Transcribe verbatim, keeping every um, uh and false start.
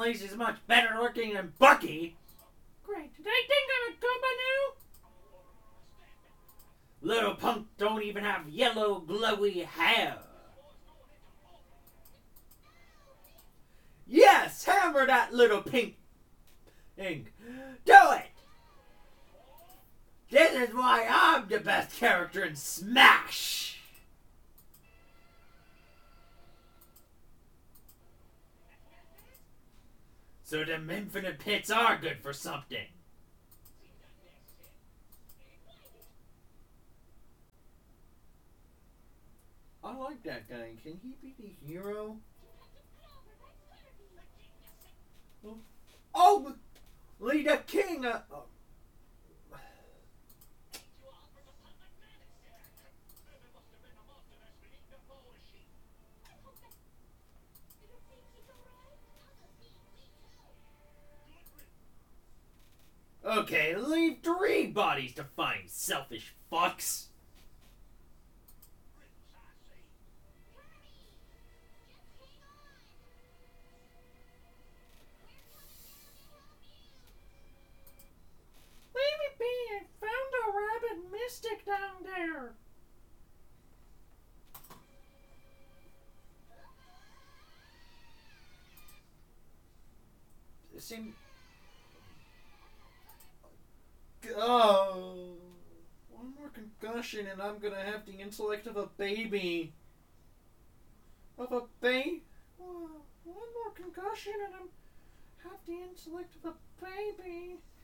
least he's much better looking than Bucky. Great, did I think I'm a Goomba now? Little Punk don't even have yellow glowy hair. Yes, hammer that little pink thing. Do it! This is why I'm the best character in Smash! So them infinite pits are good for something. I like that guy. Can he be the hero? Oh! Lee the King! Uh, uh, Okay, leave three bodies to find, selfish fucks. Leave me be, I found a rabbit mystic down there. It seemed... Oh, one more concussion and I'm gonna have the intellect of a baby. Of a baby? One more concussion and I'm have the intellect of a baby.